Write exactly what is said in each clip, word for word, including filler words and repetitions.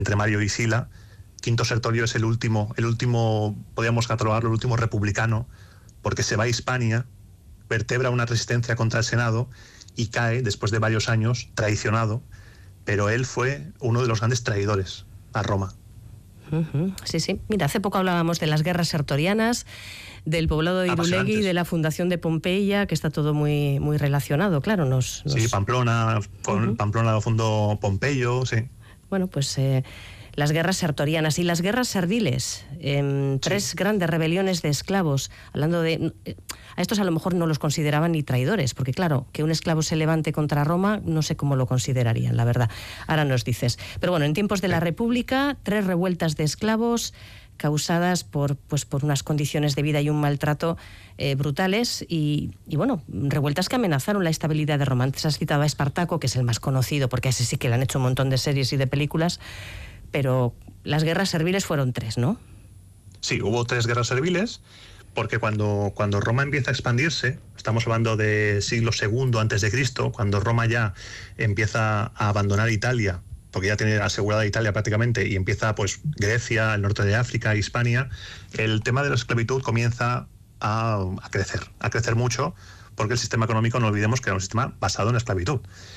entre Mario y Sila. Quinto Sertorio es el último, el último, podríamos catalogarlo, el último republicano, porque se va a Hispania, vertebra una resistencia contra el Senado y cae después de varios años traicionado, pero él fue uno de los grandes traidores a Roma. Uh-huh. Sí, sí. Mira, hace poco hablábamos de las guerras sertorianas, del poblado de Irulegui y de la fundación de Pompeya, que está todo muy, muy relacionado, claro. Nos, nos... Sí, Pamplona, uh-huh. Pamplona lo fundó Pompeyo, sí. Bueno, pues eh, las guerras sertorianas y las guerras serviles, eh, tres sí. grandes rebeliones de esclavos, hablando de... Eh, a estos a lo mejor no los consideraban ni traidores, porque claro, que un esclavo se levante contra Roma, no sé cómo lo considerarían, la verdad. Ahora nos dices. Pero bueno, en tiempos de la República, tres revueltas de esclavos causadas por, pues, por unas condiciones de vida y un maltrato eh, brutales y, y, bueno, revueltas que amenazaron la estabilidad de Roma. Antes has citado a Espartaco, que es el más conocido, porque a ese sí que le han hecho un montón de series y de películas, pero las guerras serviles fueron tres, ¿no? Sí, hubo tres guerras serviles, porque cuando, cuando Roma empieza a expandirse, estamos hablando de siglo segundo antes de Cristo, cuando Roma ya empieza a abandonar Italia, porque ya tiene asegurada Italia prácticamente, y empieza pues Grecia, el norte de África, Hispania, el tema de la esclavitud comienza a, a crecer, a crecer mucho, porque el sistema económico, no olvidemos que era un sistema basado en la esclavitud.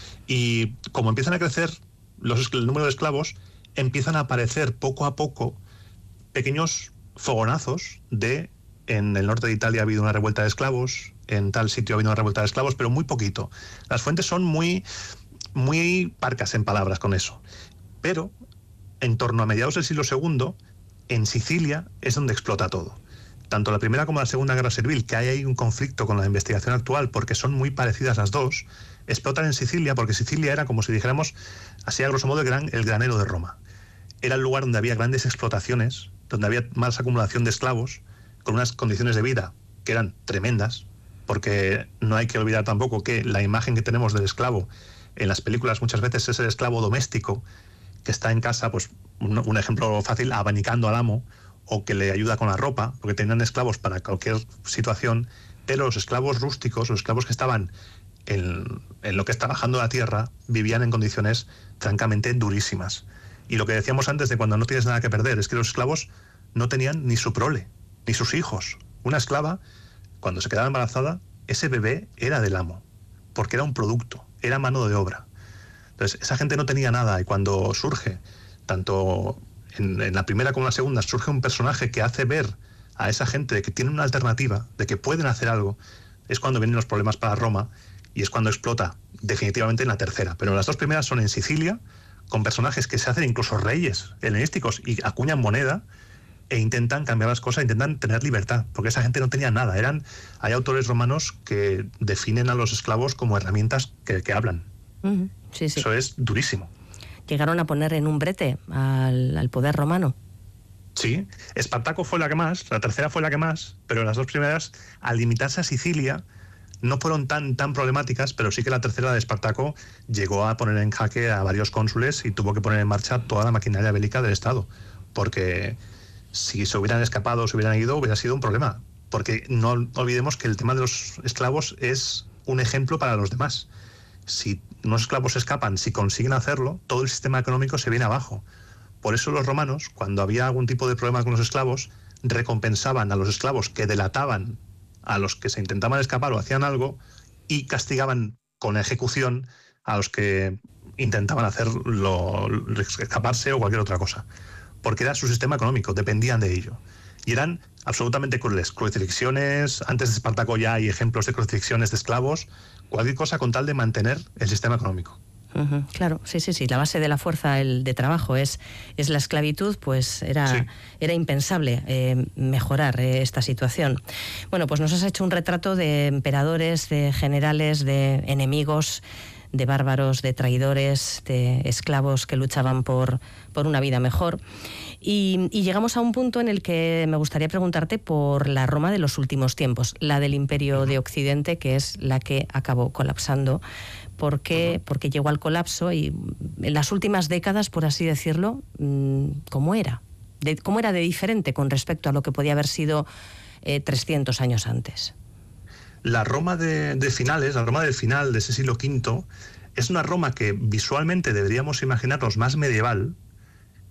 Y como empiezan a crecer los, el número de esclavos, empiezan a aparecer poco a poco pequeños fogonazos de... En el norte de Italia ha habido una revuelta de esclavos, en tal sitio ha habido una revuelta de esclavos, pero muy poquito. Las fuentes son muy, muy parcas en palabras con eso. Pero en torno a mediados del siglo segundo, en Sicilia es donde explota todo. Tanto la Primera como la Segunda Guerra Servil, que hay ahí un conflicto con la investigación actual porque son muy parecidas las dos, explotan en Sicilia porque Sicilia era, como si dijéramos, así a grosso modo, el, gran, el granero de Roma. Era el lugar donde había grandes explotaciones, donde había más acumulación de esclavos, con unas condiciones de vida que eran tremendas, porque no hay que olvidar tampoco que la imagen que tenemos del esclavo en las películas muchas veces es el esclavo doméstico, que está en casa, pues un, un ejemplo fácil, abanicando al amo, o que le ayuda con la ropa, porque tenían esclavos para cualquier situación, pero los esclavos rústicos, los esclavos que estaban en, en lo que es trabajando la tierra, vivían en condiciones francamente durísimas. Y lo que decíamos antes de cuando no tienes nada que perder, es que los esclavos no tenían ni su prole, ni sus hijos. Una esclava, cuando se quedaba embarazada, ese bebé era del amo, porque era un producto, era mano de obra. Entonces, esa gente no tenía nada, y cuando surge, tanto en, en la primera como en la segunda, surge un personaje que hace ver a esa gente de que tienen una alternativa, de que pueden hacer algo, es cuando vienen los problemas para Roma, y es cuando explota definitivamente en la tercera. Pero las dos primeras son en Sicilia, con personajes que se hacen incluso reyes helenísticos y acuñan moneda, e intentan cambiar las cosas, intentan tener libertad, porque esa gente no tenía nada. Eran, hay autores romanos que definen a los esclavos como herramientas que, que hablan. Uh-huh. Sí, sí. Eso es durísimo. Llegaron a poner en un brete al, al poder romano. Sí, Espartaco fue la que más, la tercera fue la que más, pero las dos primeras, al limitarse a Sicilia, no fueron tan, tan problemáticas, pero sí que la tercera de Espartaco llegó a poner en jaque a varios cónsules y tuvo que poner en marcha toda la maquinaria bélica del Estado, porque si se hubieran escapado o se hubieran ido, hubiera sido un problema. Porque no olvidemos que el tema de los esclavos es un ejemplo para los demás. Si unos esclavos escapan, si consiguen hacerlo, todo el sistema económico se viene abajo. Por eso los romanos, cuando había algún tipo de problema con los esclavos, recompensaban a los esclavos que delataban a los que se intentaban escapar o hacían algo, y castigaban con ejecución a los que intentaban hacerlo, escaparse o cualquier otra cosa. Porque era su sistema económico, dependían de ello. Y eran absolutamente crueles. Crucifixiones, antes de Espartaco ya hay ejemplos de crucifixiones de esclavos, cualquier cosa con tal de mantener el sistema económico. Uh-huh, claro, sí, sí, sí. La base de la fuerza el de trabajo es, es la esclavitud, pues era, sí. era impensable eh, mejorar eh, esta situación. Bueno, pues nos has hecho un retrato de emperadores, de generales, de enemigos, de bárbaros, de traidores, de esclavos que luchaban por, por una vida mejor. Y, y llegamos a un punto en el que me gustaría preguntarte por la Roma de los últimos tiempos, la del Imperio de Occidente, que es la que acabó colapsando. ¿Por qué? Porque llegó al colapso y en las últimas décadas, por así decirlo, ¿cómo era? De, ¿Cómo era de diferente con respecto a lo que podía haber sido eh, trescientos años antes? La Roma de, de finales, la Roma del final de ese siglo quinto, es una Roma que visualmente deberíamos imaginarnos más medieval,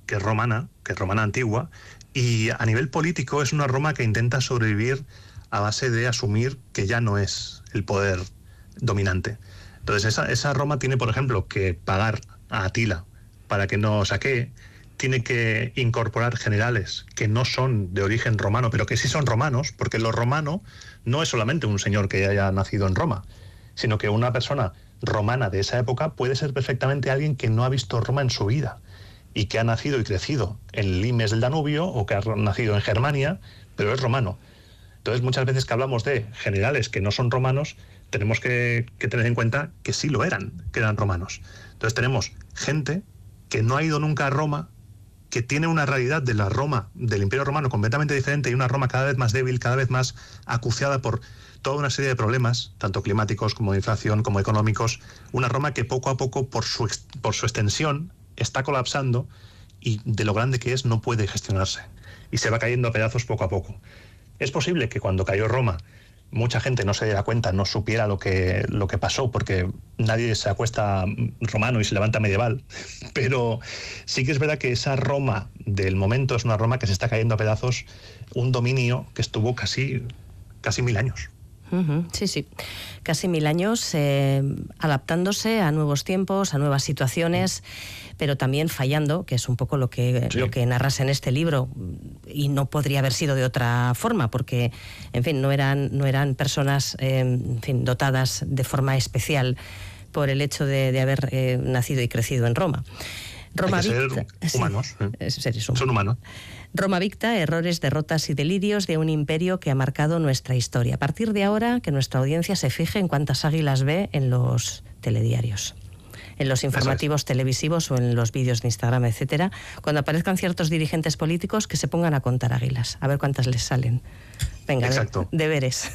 que es romana, que es romana antigua, y a nivel político es una Roma que intenta sobrevivir a base de asumir que ya no es el poder dominante. Entonces esa, esa Roma tiene, por ejemplo, que pagar a Atila para que no saquee, tiene que incorporar generales que no son de origen romano, pero que sí son romanos, porque lo romano no es solamente un señor que haya nacido en Roma, sino que una persona romana de esa época puede ser perfectamente alguien que no ha visto Roma en su vida y que ha nacido y crecido en limes del Danubio o que ha nacido en Germania, pero es romano. Entonces muchas veces que hablamos de generales que no son romanos, tenemos que, que tener en cuenta que sí lo eran, que eran romanos. Entonces tenemos gente que no ha ido nunca a Roma, que tiene una realidad de la Roma, del Imperio Romano completamente diferente y una Roma cada vez más débil, cada vez más acuciada por toda una serie de problemas, tanto climáticos como de inflación, como económicos. Una Roma que poco a poco, por su, por su extensión, está colapsando y de lo grande que es no puede gestionarse. Y se va cayendo a pedazos poco a poco. Es posible que cuando cayó Roma mucha gente no se diera cuenta, no supiera lo que, lo que pasó, porque nadie se acuesta romano y se levanta medieval. Pero sí que es verdad que esa Roma del momento es una Roma que se está cayendo a pedazos, un dominio que estuvo casi, casi mil años. Uh-huh, sí, sí, casi mil años eh, adaptándose a nuevos tiempos, a nuevas situaciones, pero también fallando, que es un poco lo que, sí. lo que narras en este libro, y no podría haber sido de otra forma, porque, en fin, no eran, no eran personas eh, en fin, dotadas de forma especial por el hecho de, de haber eh, nacido y crecido en Roma. Roma Hay que Victa, ser humanos. Sí, seres humanos. Son humanos. Roma Victa, errores, derrotas y delirios de un imperio que ha marcado nuestra historia. A partir de ahora, que nuestra audiencia se fije en cuántas águilas ve en los telediarios, en los informativos televisivos o en los vídeos de Instagram, etcétera. Cuando aparezcan ciertos dirigentes políticos, que se pongan a contar águilas, a ver cuántas les salen. Venga, de, deberes.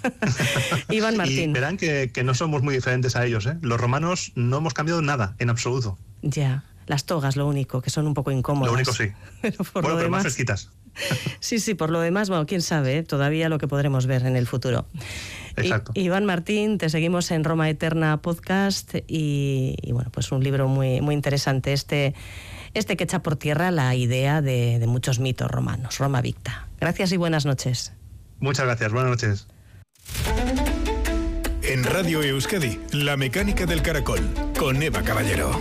Iván Martín. Y verán que, que no somos muy diferentes a ellos, ¿eh? Los romanos no hemos cambiado nada, en absoluto. Ya. Las togas, lo único, que son un poco incómodas. Lo único sí. Pero por bueno, lo pero demás, más fresquitas. Sí, sí, por lo demás, bueno, quién sabe, ¿eh? Todavía lo que podremos ver en el futuro. Exacto. I, Iván Martín, te seguimos en Roma Eterna Podcast y, y bueno, pues un libro muy, muy interesante, este, este que echa por tierra la idea de, de muchos mitos romanos, Roma Victa. Gracias y buenas noches. Muchas gracias, buenas noches. En Radio Euskadi, La Mecánica del Caracol, con Eva Caballero.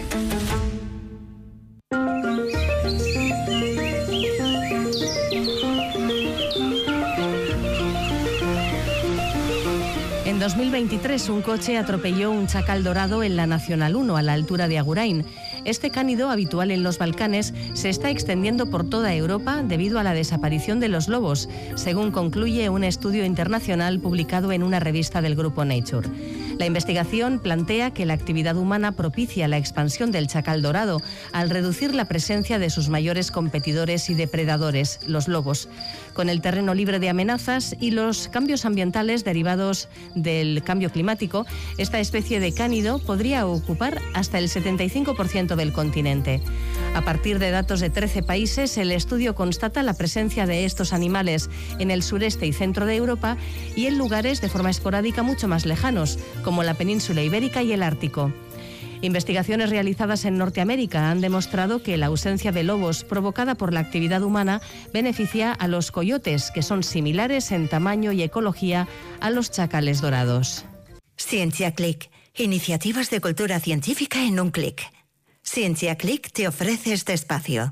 En dos mil veintitrés, un coche atropelló un chacal dorado en la Nacional uno, a la altura de Agurain. Este cánido, habitual en los Balcanes, se está extendiendo por toda Europa debido a la desaparición de los lobos, según concluye un estudio internacional publicado en una revista del grupo Nature. La investigación plantea que la actividad humana propicia la expansión del chacal dorado al reducir la presencia de sus mayores competidores y depredadores, los lobos. Con el terreno libre de amenazas y los cambios ambientales derivados del cambio climático, esta especie de cánido podría ocupar hasta el setenta y cinco por ciento del continente. A partir de datos de trece países, el estudio constata la presencia de estos animales en el sureste y centro de Europa y en lugares de forma esporádica mucho más lejanos, como la península ibérica y el Ártico. Investigaciones realizadas en Norteamérica han demostrado que la ausencia de lobos provocada por la actividad humana beneficia a los coyotes, que son similares en tamaño y ecología a los chacales dorados. Ciencia Click. Iniciativas de cultura científica en un clic. Ciencia Click te ofrece este espacio.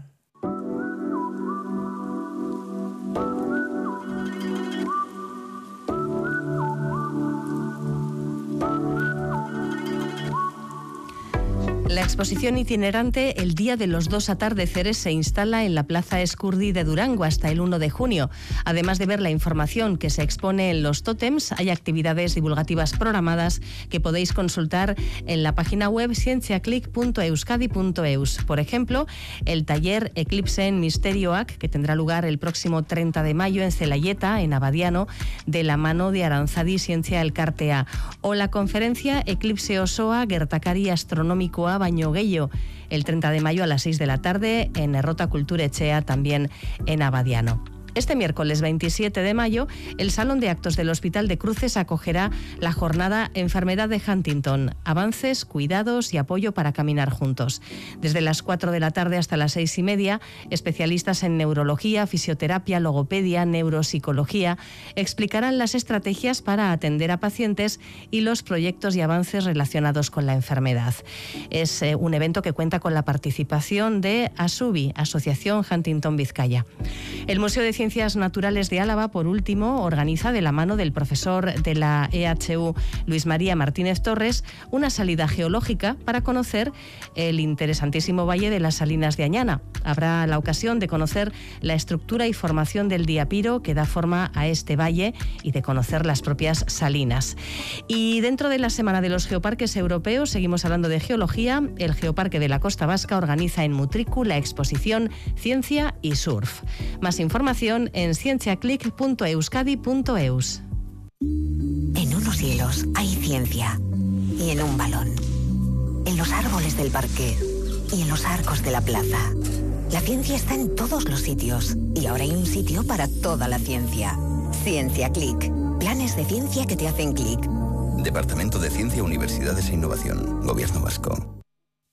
La exposición itinerante El Día de los Dos Atardeceres se instala en la Plaza Escurdi de Durango hasta el uno de junio. Además de ver la información que se expone en los tótems, hay actividades divulgativas programadas que podéis consultar en la página web cienciaclick punto euskadi punto eus. Por ejemplo, el taller Eclipse en Misterioak, que tendrá lugar el próximo treinta de mayo en Zelayeta, en Abadiano, de la mano de Aranzadi Zientzia Elkartea, o la conferencia Eclipse Osoa Gertakari Astronomikoa Baino Gehiago, el treinta de mayo a las seis de la tarde en Errota Kulturetxea, también en Abadiano. Este miércoles veintisiete de mayo, el Salón de Actos del Hospital de Cruces acogerá la jornada Enfermedad de Huntington, avances, cuidados y apoyo para caminar juntos. Desde las cuatro de la tarde hasta las seis y media, especialistas en neurología, fisioterapia, logopedia, neuropsicología explicarán las estrategias para atender a pacientes y los proyectos y avances relacionados con la enfermedad. Es eh, un evento que cuenta con la participación de ASUBI, Asociación Huntington Vizcaya. El Museo de Ciencias Naturales de Álava, por último, organiza de la mano del profesor de la E H U, Luis María Martínez Torres, una salida geológica para conocer el interesantísimo valle de las Salinas de Añana. Habrá la ocasión de conocer la estructura y formación del diapiro que da forma a este valle y de conocer las propias salinas. Y dentro de la Semana de los Geoparques Europeos, seguimos hablando de geología. El Geoparque de la Costa Vasca organiza en Mutriku la exposición Ciencia y Surf. Más información en cienciaclick punto euskadi punto eus. En unos hilos hay ciencia y en un balón. En los árboles del parque y en los arcos de la plaza. La ciencia está en todos los sitios y ahora hay un sitio para toda la ciencia. Ciencia Click. Planes de ciencia que te hacen clic. Departamento de Ciencia, Universidades e Innovación. Gobierno Vasco.